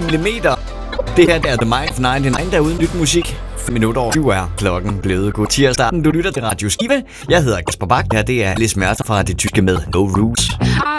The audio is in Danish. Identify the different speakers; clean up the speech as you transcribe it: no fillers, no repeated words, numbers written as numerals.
Speaker 1: millimeter. Det her er The Mind of 99, der er uden nyt musik. 5 minutter over 7 er klokken blevet god tirsdag. Du lytter til Radio Skive. Jeg hedder Kasper Bak. Her det er Liz Merter fra det tyske med No Rules.